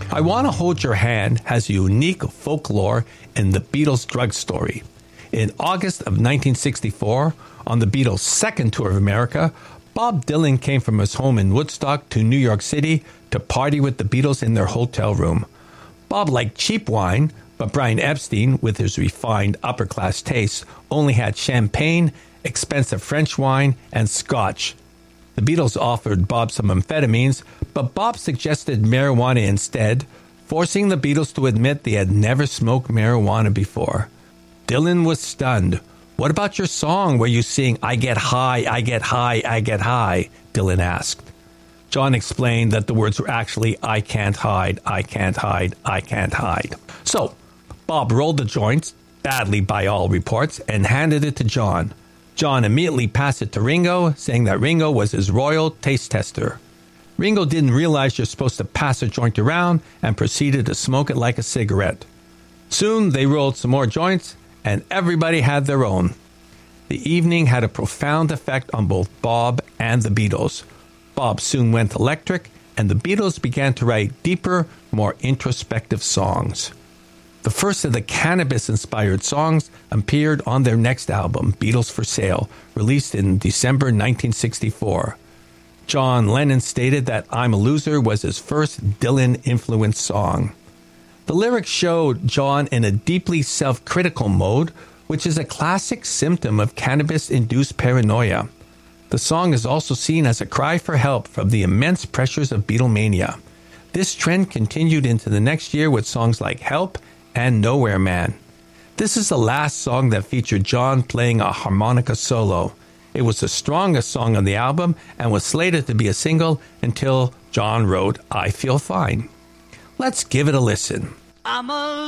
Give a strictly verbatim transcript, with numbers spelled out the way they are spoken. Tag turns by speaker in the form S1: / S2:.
S1: I Wanna Hold Your Hand has a unique folklore in the Beatles' drug story. In August of nineteen sixty-four, on the Beatles' second tour of America, Bob Dylan came from his home in Woodstock to New York City to party with the Beatles in their hotel room. Bob liked cheap wine, but Brian Epstein, with his refined upper-class tastes, only had champagne, expensive French wine, and scotch. The Beatles offered Bob some amphetamines, but Bob suggested marijuana instead, forcing the Beatles to admit they had never smoked marijuana before. Dylan was stunned. "What about your song where you sing, 'I get high, I get high, I get high'?" Dylan asked. John explained that the words were actually, "I can't hide, I can't hide, I can't hide." So, Bob rolled the joints, badly by all reports, and handed it to John. John immediately passed it to Ringo, saying that Ringo was his royal taste tester. Ringo didn't realize you're supposed to pass a joint around and proceeded to smoke it like a cigarette. Soon they rolled some more joints, and everybody had their own. The evening had a profound effect on both Bob and the Beatles. Bob soon went electric, and the Beatles began to write deeper, more introspective songs. The first of the cannabis-inspired songs appeared on their next album, Beatles for Sale, released in December nineteen sixty-four. John Lennon stated that I'm a Loser was his first Dylan-influenced song. The lyrics showed John in a deeply self-critical mode, which is a classic symptom of cannabis-induced paranoia. The song is also seen as a cry for help from the immense pressures of Beatlemania. This trend continued into the next year with songs like Help and Nowhere Man. This is the last song that featured John playing a harmonica solo. It was the strongest song on the album and was slated to be a single until John wrote I Feel Fine. Let's give it a listen.
S2: I'm a